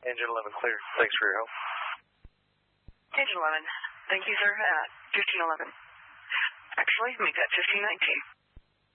Engine 11 clear. Thanks for your help. Engine 11. Thank you, sir. 1511. Actually, make that 1519.